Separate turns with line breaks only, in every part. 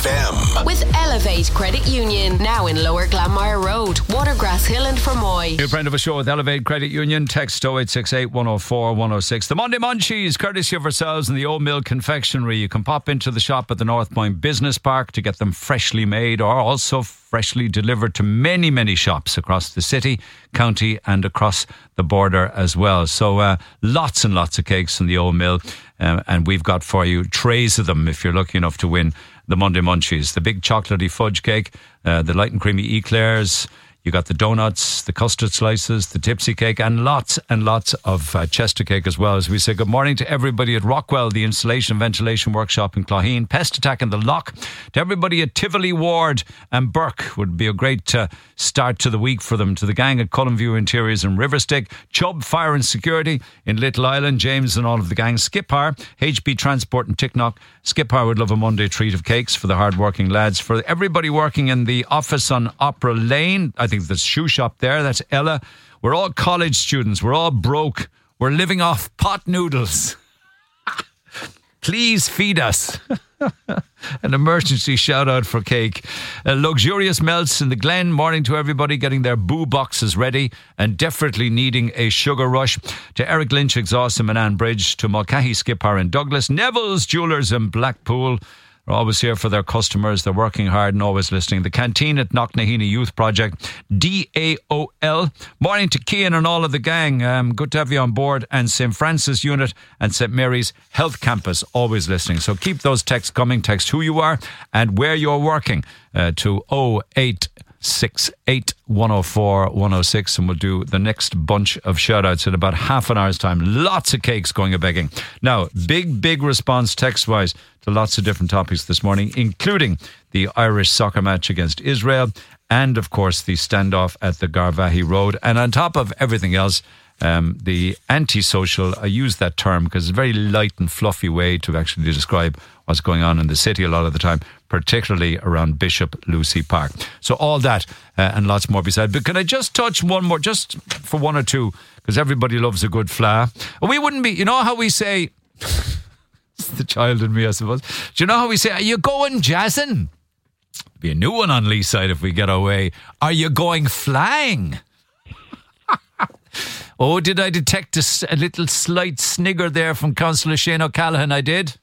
FM.
With Elevate Credit Union, now in Lower Glanmire Road, Watergrass Hill and Fermoy.
New friend of a show with Elevate Credit Union. Text 0868 104 106. The Monday Munchies, courtesy of ourselves and the Old Mill Confectionery. You can pop into the shop at the North Point Business Park to get them freshly made or also freshly delivered to many, many shops across the city, county and across the border as well. So lots and lots of cakes from the Old Mill. And we've got for you trays of them if you're lucky enough to win the Monday Munchies. The big chocolatey fudge cake, the light and creamy eclairs. You got the donuts, the custard slices, the tipsy cake, and lots of Chester cake as well. As we say good morning to everybody at Rockwell, the installation and ventilation workshop in Clogheen, Pest Attack in the Lock, to everybody at Tivoli Ward and Burke. Would be a great start to the week for them. To the gang at Cullenview Interiors and Riverstick, Chubb Fire and Security in Little Island, James and all of the gang, Skipar, HB Transport and Ticknock. Skipar would love a Monday treat of cakes for the hard-working lads. For everybody working in the office on Opera Lane, I think the shoe shop there, that's Ella. We're all college students. We're all broke. We're living off pot noodles. Please feed us. An emergency shout out for cake. Luxurious Melts in the Glen. Morning to everybody getting their boo boxes ready and desperately needing a sugar rush. To Eric Lynch Exhaust in Manan Bridge. To Mulcahy Skipper in Douglas. Neville's Jewelers in Blackpool. They're always here for their customers. They're working hard and always listening. The Canteen at Knocknahina Youth Project. DAOL. Morning to Cian and all of the gang. Good to have you on board. And St. Francis Unit and St. Mary's Health Campus. Always listening. So keep those texts coming. Text who you are and where you're working to 0868 104 106, and we'll do the next bunch of shout outs in about half an hour's time. Lots of cakes going a begging. Now, big response text wise to lots of different topics this morning, including the Irish soccer match against Israel and of course the standoff at the Garvahi Road, and on top of everything else, the antisocial, I use that term because it's a very light and fluffy way to actually describe what's going on in the city a lot of the time, particularly around Bishop Lucy Park. So all that and lots more beside. But can I just touch one more, just for one or two, because everybody loves a good fla. We wouldn't be, you know how we say, it's the child in me, I suppose. Do you know how we say, are you going jazzing? Be a new one on Lee's side if we get our way. Are you going flying? Oh, did I detect a little slight snigger there from Councillor Shane O'Callaghan? I did.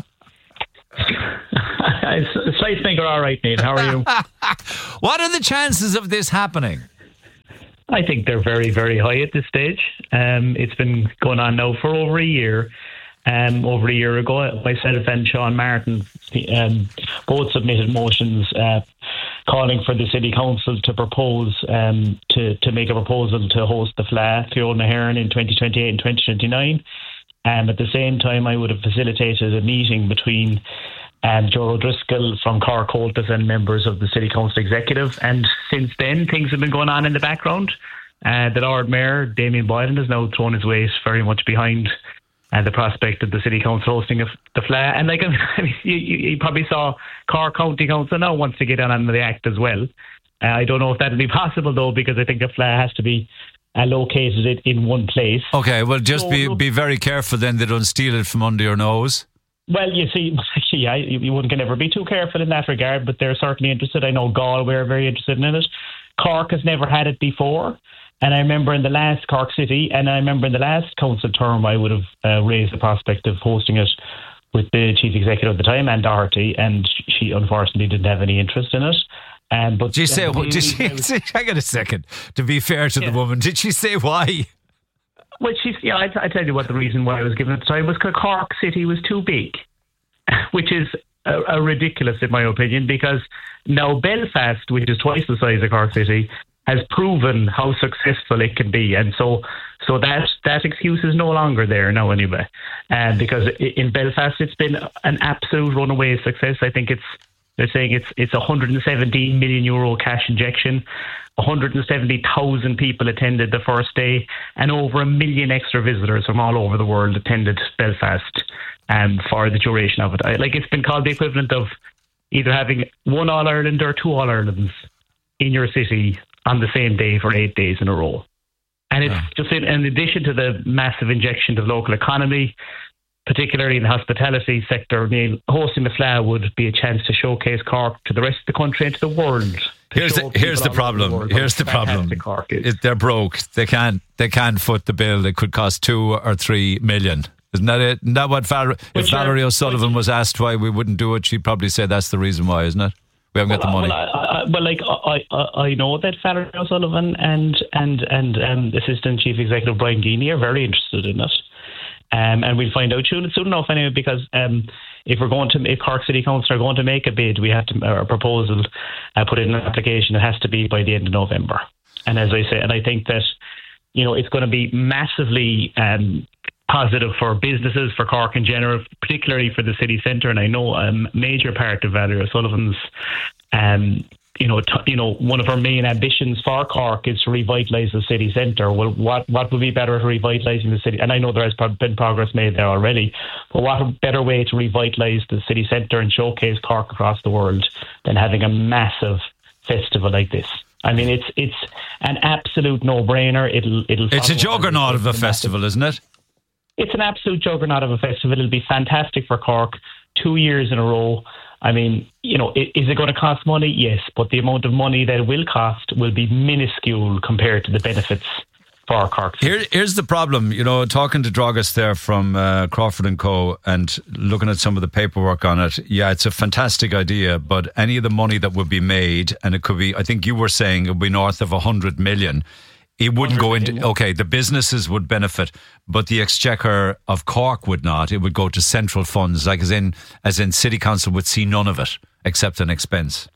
A slight snigger, all right, Neil. How are you?
What are the chances of this happening?
I think they're very, very high at this stage. It's been going on now for over a year. Over a year ago, myself and Sean Martin both submitted motions calling for the City Council to propose to make a proposal to host the FLA, Fiona Heron, in 2028 and 2029. At the same time, I would have facilitated a meeting between Joe O'Driscoll from Cork Cultus and members of the City Council Executive. And since then, things have been going on in the background. The Lord Mayor, Damien Boylan, has now thrown his weight very much behind the prospect of the City Council hosting the FLA. And like, I mean, you probably saw Cork County Council now wants to get on the act as well. I don't know if that'll be possible though, because I think the FLA has to be located in one place. Okay, well, just be very careful then they don't steal it from under your nose. Well, you see, yeah, you wouldn't can never be too careful in that regard, but they're certainly interested. I know Galway are very interested in it. Cork has never had it before. And I remember in the last Cork City, and I remember in the last council term, I would have raised the prospect of hosting it with the chief executive at the time, Anne Doherty, and she unfortunately didn't have any interest in it. But did she hang on a second, to be fair to the woman, did she say why? Well, I tell you what the reason why I was given at the time was because Cork City was too big, which is a ridiculous in my opinion, because now Belfast, which is twice the size of Cork City, has proven how successful it can be, and so that excuse is no longer there now anyway. Because in Belfast it's been an absolute runaway success. I think they're saying it's 117 million euro cash injection. 170,000 people attended the first day, and over 1 million extra visitors from all over the world attended Belfast for the duration of it. It's been called the equivalent of either having one All-Ireland or two All-Irelands in your city on the same day for 8 days in a row. And it's just in addition to the massive injection to the local economy, particularly in the hospitality sector, Neil, hosting the FLA would be a chance to showcase Cork to the rest of the country and to the world.
Here's the problem. They're broke. They can't foot the bill. It could cost 2 or 3 million. Isn't that it? Isn't that what if Valerie O'Sullivan was asked why we wouldn't do it, she'd probably say that's the reason why, isn't it? We haven't got the money.
I know that Valerie O'Sullivan and Assistant Chief Executive Brian Geaney are very interested in it. And we'll find out soon enough anyway, because if Cork City Council are going to make a bid, we have to, or a proposal, put in an application. It has to be by the end of November. And as I say, and I think that, it's going to be massively positive for businesses, for Cork in general, particularly for the city centre. And I know a major part of Valerie O'Sullivan's one of our main ambitions for Cork is to revitalise the city centre. Well, what would be better at revitalising the city? And I know there has been progress made there already, but what a better way to revitalise the city centre and showcase Cork across the world than having a massive festival like this? I mean, it's an absolute no-brainer.
It's a juggernaut of a festival, isn't it?
It's an absolute juggernaut of a festival. It'll be fantastic for Cork 2 years in a row. I mean, is it going to cost money? Yes, but the amount of money that it will cost will be minuscule compared to the benefits for Cork.
Here's the problem. Talking to Drogas there from Crawford & Co. and looking at some of the paperwork on it, yeah, it's a fantastic idea, but any of the money that would be made, and it could be, I think you were saying it would be north of 100 million, it wouldn't go into, okay, the businesses would benefit, but the Exchequer of Cork would not. It would go to central funds, like as in City Council would see none of it except an expense.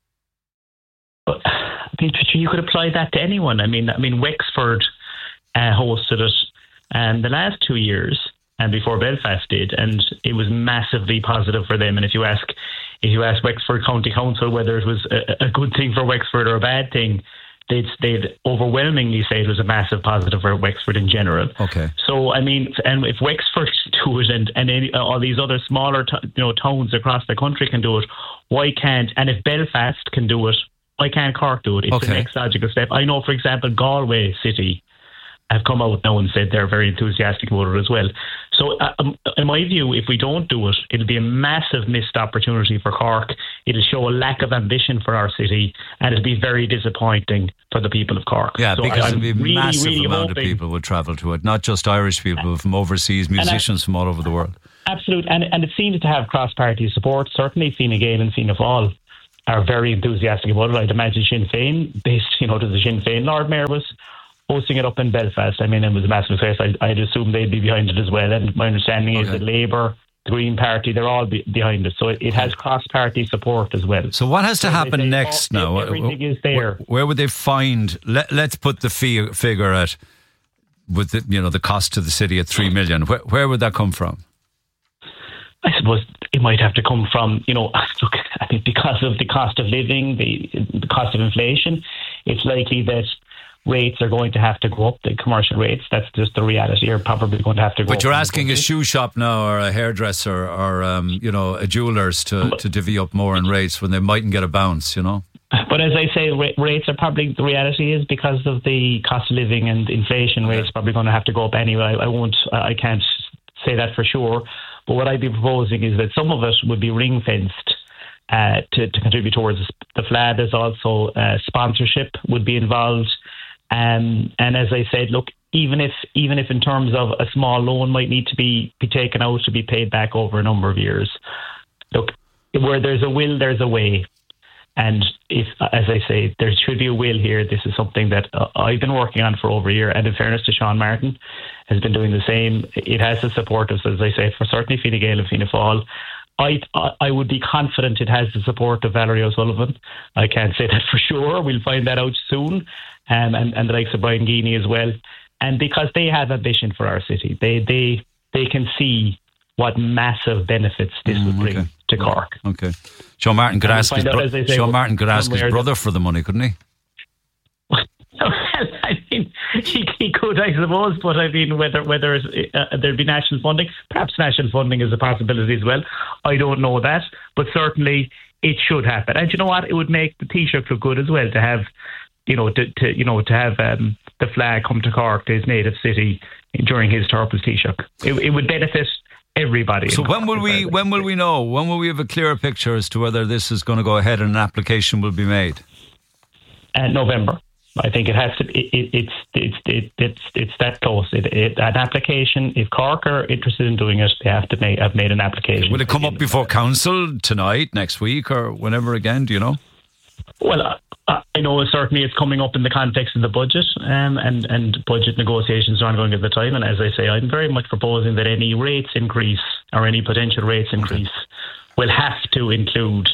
But, you could apply that to anyone. I mean, Wexford hosted it the last 2 years, and before Belfast did, and it was massively positive for them. And if you ask Wexford County Council whether it was a good thing for Wexford or a bad thing, they'd overwhelmingly say it was a massive positive for Wexford in general.
Okay.
So, I mean, and if Wexford do it and all these other smaller towns across the country can do it, why can't, and if Belfast can do it, why can't Cork do it? It's the next logical step. I know, for example, Galway City have come out now and said they're very enthusiastic about it as well. So in my view, if we don't do it, it'll be a massive missed opportunity for Cork. It'll show a lack of ambition for our city, and it'll be very disappointing for the people of Cork.
Yeah, so because it'll be a massive amount of people would travel to it, not just Irish people, but from overseas, musicians from all over the world.
Absolutely, and it seems to have cross-party support. Certainly Fine Gael and Fianna Fáil are very enthusiastic about it. I'd imagine Sinn Féin, based, to the Sinn Féin Lord Mayor was hosting it up in Belfast. I mean, it was a massive success. I'd assume they'd be behind it as well. And my understanding is that Labour, the Green Party, they're all behind it. So it has cross-party support as well.
So what has to happen next now?
Everything is there.
Where would they find? Let's put the figure at with the cost to the city at 3 million. Where would that come from?
I suppose it might have to come from, because of the cost of living, the cost of inflation. It's likely that rates are going to have to go up, the commercial rates. That's just the reality. You're probably going to have to go up.
But you're asking a shoe shop now or a hairdresser or, a jeweller's to divvy up more in rates when they mightn't get a bounce,
But as I say, rates are probably, the reality is because of the cost of living and inflation, rates probably going to have to go up anyway. I can't say that for sure. But what I'd be proposing is that some of it would be ring-fenced to contribute towards the FLA. There's also sponsorship would be involved. And as I said, look, even if in terms of a small loan might need to be taken out to be paid back over a number of years, look, where there's a will, there's a way. And if, as I say, there should be a will here. This is something that I've been working on for over a year, and in fairness to Sean Martin, has been doing the same. It has the support of, as I say, for certainly Fine Gael and Fianna Fáil. I would be confident it has the support of Valerie O'Sullivan. I can't say that for sure. We'll find that out soon. And the likes of Brian Geaney as well. And because they have ambition for our city, they can see what massive benefits this would bring to Cork.
Okay. Sean Martin could ask his brother for the money, couldn't he?
Well, I mean, he could, I suppose, but I mean, whether there'd be national funding, perhaps national funding is a possibility as well. I don't know that, but certainly it should happen. And you know what? It would make the Taoiseach look good as well to have, to have the flag come to Cork, to his native city, during his term as Taoiseach. It would benefit everybody.
So when will we know? When will we have a clearer picture as to whether this is going to go ahead and an application will be made?
November. I think it has to. It's that close. An application. If Cork are interested in doing it, they have to have made an application.
Will it come up before council tonight, next week, or whenever again? Do you know?
Well, I know certainly it's coming up in the context of the budget, and budget negotiations are ongoing at the time. And as I say, I'm very much proposing that any rates increase or any potential rates increase will have to include.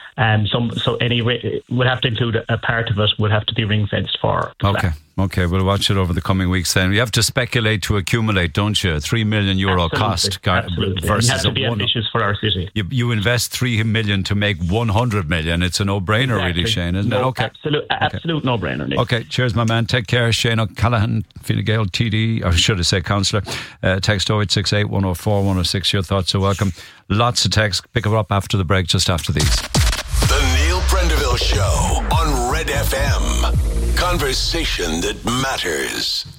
We'll have to include a part of it will have to be ring fenced for.
Okay, we'll watch it over the coming weeks then. You have to speculate to accumulate, don't you? €3 million cost versus
you have to be ambitious for our city.
You invest $3 million to make 100 million. It's a no-brainer, really, Shane, isn't it? Okay,
absolute no-brainer, Nick.
Okay, cheers, my man. Take care, Shane O'Callaghan, Fine Gael TD, or should I say councillor. Text 0868 104 106. Your thoughts are welcome. Lots of text. Pick them up after the break, just after these.
The Neil Prendeville Show on Red FM. Conversation that matters.